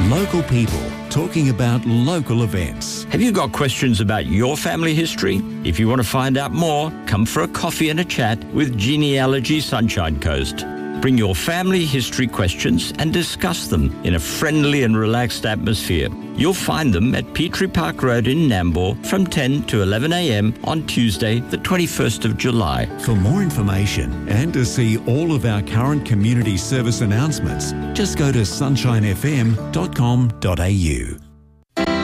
Local people talking about local events. Have you got questions about your family history? If you want to find out more, come for a coffee and a chat with Genealogy Sunshine Coast. Bring your family history questions and discuss them in a friendly and relaxed atmosphere. You'll find them at Petrie Park Road in Nambour from 10 to 11 a.m. on Tuesday, the 21st of July. For more information and to see all of our current community service announcements, just go to sunshinefm.com.au.